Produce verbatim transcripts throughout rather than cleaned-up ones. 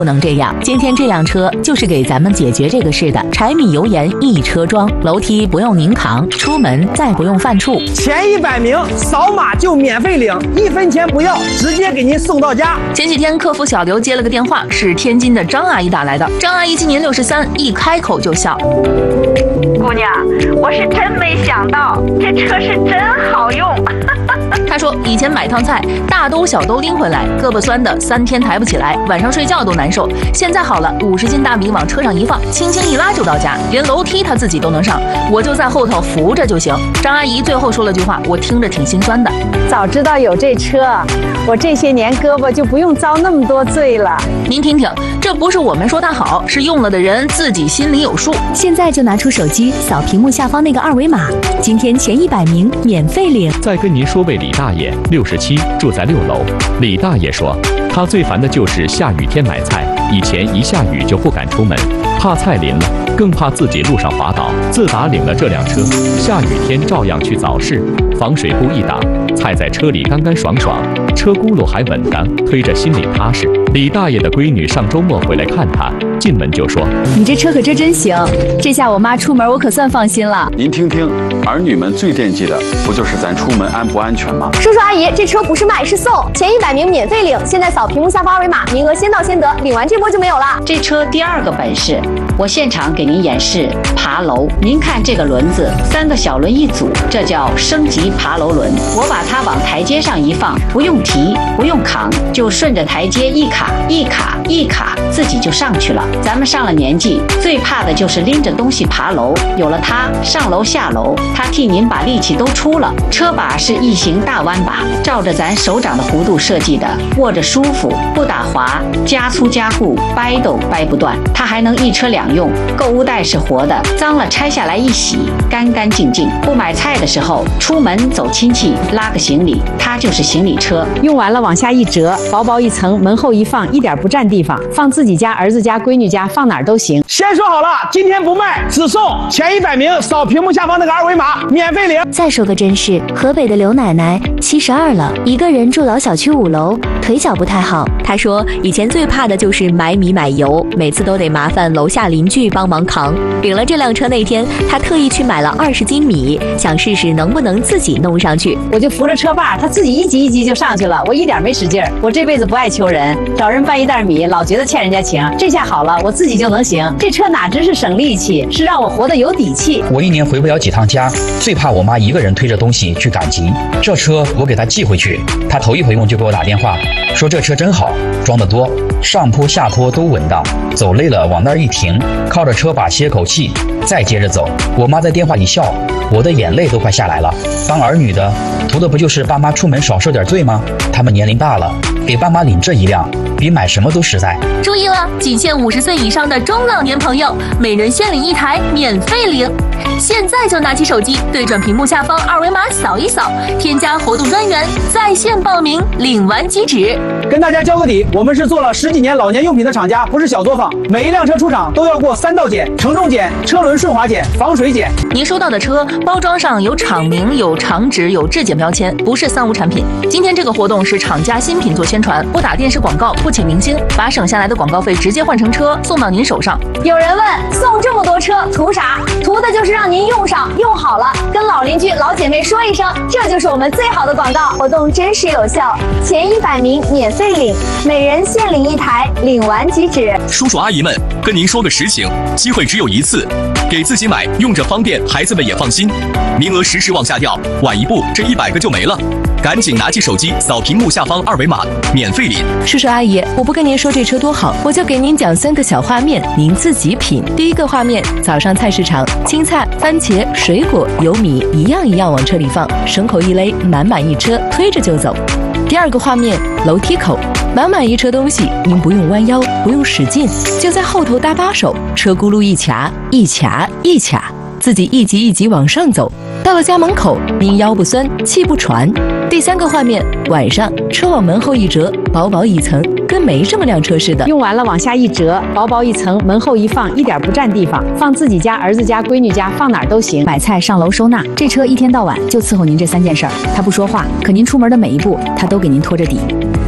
不能这样，今天这辆车就是给咱们解决这个事的。柴米油盐一车装，楼梯不用您扛，出门再不用犯怵。 前一百名扫码就免费领，一分钱不要，直接给您送到家。 前几天客服小刘接了个电话，是天津的张阿姨打来的。张阿姨今年六十三，一开口就笑。 姑娘，我是真没想到，这车是真好用。 她说以前买趟菜，大兜小兜拎回来，胳膊酸的三天抬不起来，晚上睡觉都难受。现在好了，五十斤大米往车上一放，轻轻一拉就到家，连楼梯她自己都能上，我就在后头扶着就行。张阿姨最后说了句话，我听着挺心酸的。 早知道有这车，我这些年胳膊就不用遭那么多罪了。 您听听，这不是我们说它好，是用了的人自己心里有数。 现在就拿出手机扫屏幕下方那个二维码，今天前一百名免费领。 再跟您说位李大爷，六十七，住在六楼。李大爷说，他最烦的就是下雨天买菜，以前一下雨就不敢出门，怕菜淋了，更怕自己路上滑倒。自打领了这辆车，下雨天照样去早市，防水布一打，菜在车里干干爽爽，车轱辘还稳当，推着心里踏实。李大爷的闺女上周末回来看他，进门就说：“ 你这车可真真行，这下我妈出门我可算放心了。” 您听听，儿女们最惦记的不就是咱出门安不安全吗？ 叔叔阿姨，这车不是卖是送，前一百名免费领，现在扫屏幕下方二维码，名额先到先得，领完这波就没有了。 这车第二个本事，我现场给您演示爬楼。您看这个轮子，三个小轮一组，这叫升级爬楼轮。我把它往台阶上一放，不用提，不用扛，就顺着台阶一卡一卡一卡，自己就上去了。咱们上了年纪，最怕的就是拎着东西爬楼，有了它，上楼下楼，它替您把力气都出了。车把是异形大弯把，照着咱手掌的弧度设计的，握着舒服，不打滑，加粗加固，掰都掰不断。它还能一车两用，购物袋是活的，脏了拆下来一洗，干干净净。不买菜的时候，出门走亲戚，拉个行李，它就是行李车。 用完了往下一折，薄薄一层，门后一放，一点不占地方，放自己家、儿子家、闺女家，放哪儿都行。 先说好了，今天不卖，只送前一百名扫屏幕下方那个二维码，免费领。 再说个真事，河北的刘奶奶七十二了，一个人住老小区五楼，腿脚不太好。她说以前最怕的就是买米买油，每次都得麻烦楼下邻居帮忙扛。领了这辆车那天，她特意去买了二十斤米，想试试能不能自己弄上去。 我就扶着车把，她自己一级一级就上去了，我一点没使劲儿。我这辈子不爱求人，找人搬一袋米，老觉得欠人家情。这下好了，我自己就能行。这车哪只是省力气，是让我活得有底气。 我一年回不了几趟家，最怕我妈一个人推着东西去赶集。这车我给她寄回去，她头一回用就给我打电话，说这车真好，装得多，上坡下坡都稳当，走累了往那儿一停，靠着车把歇口气，再接着走。我妈在电话里笑，我的眼泪都快下来了。当儿女的，图的不就是爸妈出门少受点罪吗？他们年龄大了，给爸妈领这一辆，比买什么都实在。 注意了，仅限五十岁以上的中老年朋友，每人限领一台，免费领。现在就拿起手机，对准屏幕下方二维码扫一扫，添加活动专员，在线报名，领完即止。 跟大家交个底，我们是做了十几年老年用品的厂家，不是小作坊。每一辆车出厂都要过三道检：承重检、车轮顺滑检、防水检。 您收到的车包装上有厂名、有厂址、有质检标签，不是三无产品。今天这个活动是厂家新品做宣传，不打电视广告，不请明星，把省下来的广告费直接换成车送到您手上。 有人问，送这么多车图啥？图的就是让您用上用好了，跟老邻居老姐妹说一声，这就是我们最好的广告。活动真实有效，前一百名免费领，每人限领一台，领完即止。 叔叔阿姨们，跟您说个实情，机会只有一次，给自己买，用着方便，孩子们也放心。名额时时往下掉，晚一步这一百个就没了。赶紧拿起手机扫屏幕下方二维码，免费领。 叔叔阿姨，我不跟您说这车多好，我就给您讲三个小画面，您自己品。第一个画面，早上菜市场，青菜、番茄、水果、油米一样一样往车里放，绳口一勒，满满一车，推着就走。第二个画面，楼梯口，满满一车东西，您不用弯腰，不用使劲，就在后头搭把手，车轱辘一卡一卡一卡，自己一级一级往上走。到了家门口，您腰不酸，气不喘。第三个画面，晚上车往门后一折，薄薄一层，跟没这么辆车似的。 用完了往下一折，薄薄一层，门后一放，一点不占地方，放自己家、儿子家、闺女家，放哪儿都行。 买菜上楼收纳，这车一天到晚就伺候您这三件事儿。他不说话，可您出门的每一步，他都给您拖着底。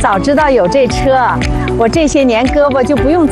早知道有这车，我这些年胳膊就不用